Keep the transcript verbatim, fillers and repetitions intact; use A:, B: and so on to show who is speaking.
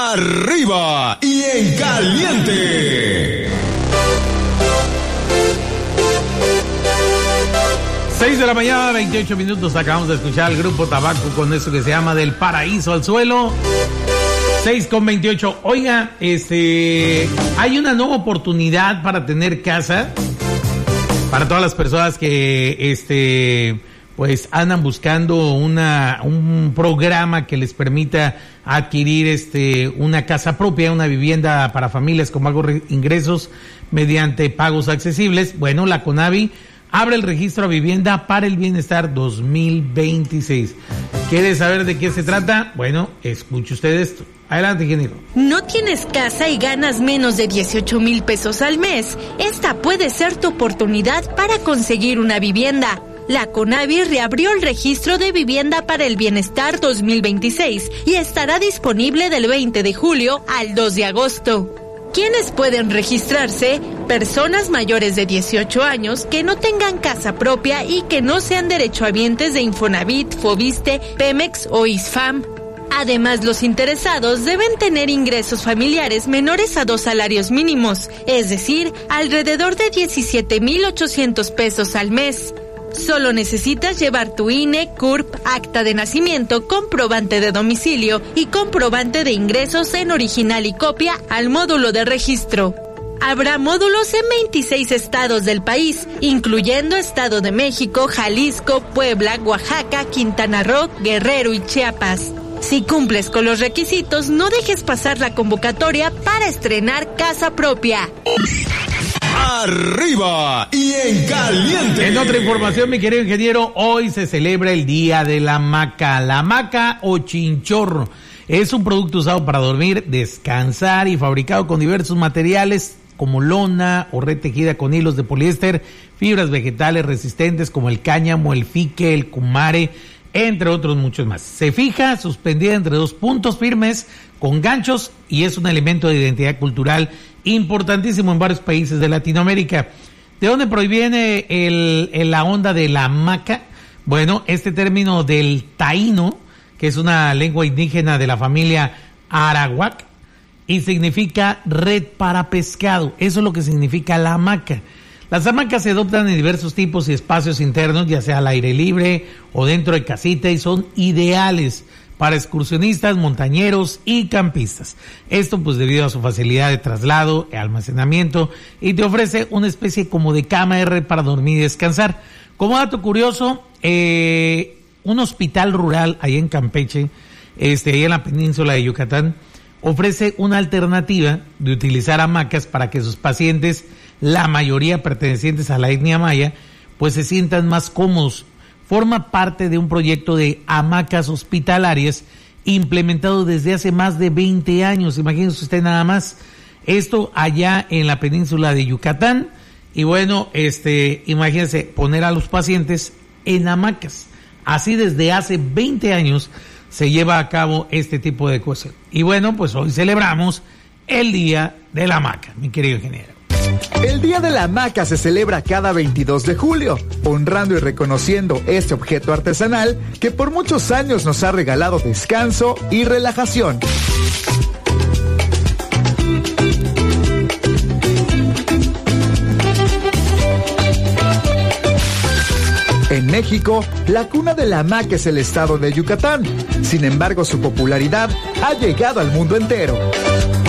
A: Arriba y en caliente.
B: seis de la mañana, veintiocho minutos. Acabamos de escuchar al Grupo Tabaco con eso que se llama Del Paraíso al Suelo. seis con veintiocho. Oiga, este, hay una nueva oportunidad para tener casa para todas las personas que, este, pues andan buscando una, un programa que les permita adquirir, este, una casa propia, una vivienda para familias con bajos ingresos mediante pagos accesibles. Bueno, la CONAVI abre el registro a vivienda para el bienestar dos mil veintiséis. ¿Quiere saber de qué se trata? Bueno, escuche usted esto. Adelante, ingeniero.
C: ¿No tienes casa y ganas menos de dieciocho mil pesos al mes? Esta puede ser tu oportunidad para conseguir una vivienda. La CONAVI reabrió el registro de vivienda para el bienestar dos mil veintiséis y estará disponible del veinte de julio al dos de agosto. ¿Quiénes pueden registrarse? Personas mayores de dieciocho años que no tengan casa propia y que no sean derechohabientes de Infonavit, Foviste, Pemex o ISFAM. Además, los interesados deben tener ingresos familiares menores a dos salarios mínimos, es decir, alrededor de diecisiete mil ochocientos pesos al mes. Solo necesitas llevar tu I N E, C U R P, acta de nacimiento, comprobante de domicilio y comprobante de ingresos en original y copia al módulo de registro. Habrá módulos en veintiséis estados del país, incluyendo Estado de México, Jalisco, Puebla, Oaxaca, Quintana Roo, Guerrero y Chiapas. Si cumples con los requisitos, no dejes pasar la convocatoria para estrenar casa propia.
A: Arriba y en caliente.
B: En otra información, mi querido ingeniero, hoy se celebra el Día de la Hamaca. La hamaca o chinchorro es un producto usado para dormir, descansar y fabricado con diversos materiales como lona o red tejida con hilos de poliéster, fibras vegetales resistentes como el cáñamo, el fique, el cumare, entre otros muchos más. Se fija suspendida entre dos puntos firmes con ganchos y es un elemento de identidad cultural importantísimo en varios países de Latinoamérica. ¿De dónde proviene el, el, la onda de la hamaca? Bueno, este término del taíno, que es una lengua indígena de la familia arawak, y significa red para pescado. Eso es lo que significa la hamaca. Las hamacas se adoptan en diversos tipos y espacios internos, ya sea al aire libre o dentro de casita, y son ideales para excursionistas, montañeros y campistas. Esto pues debido a su facilidad de traslado, almacenamiento, y te ofrece una especie como de cama R para dormir y descansar. Como dato curioso, eh, un hospital rural ahí en Campeche, este, ahí en la península de Yucatán, ofrece una alternativa de utilizar hamacas para que sus pacientes, la mayoría pertenecientes a la etnia maya, pues se sientan más cómodos. Forma parte de un proyecto de hamacas hospitalarias implementado desde hace más de veinte años. Imagínense usted nada más. Esto allá en la península de Yucatán. Y bueno, este, imagínense poner a los pacientes en hamacas. Así desde hace veinte años se lleva a cabo este tipo de cosas. Y bueno, pues hoy celebramos el Día de la Hamaca, mi querido ingeniero.
D: El Día de la Hamaca se celebra cada veintidós de julio, honrando y reconociendo este objeto artesanal que por muchos años nos ha regalado descanso y relajación. En México, la cuna de la hamaca es el estado de Yucatán. Sin embargo, su popularidad ha llegado al mundo entero.